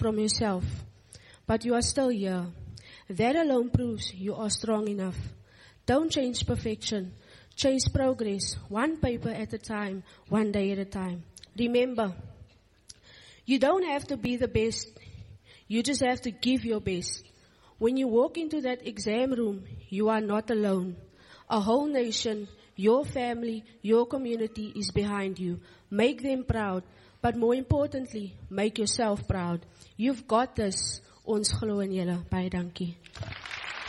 from yourself, but you are still here. That alone proves you are strong enough. Don't chase perfection. Chase progress, one paper at a time, one day at a time. Remember, you don't have to be the best. You just have to give your best. When you walk into that exam room, you are not alone. A whole nation, your family, your community is behind you. Make them proud, but more importantly, make yourself proud. You've got this. Ons glo in julle. Baie dankie.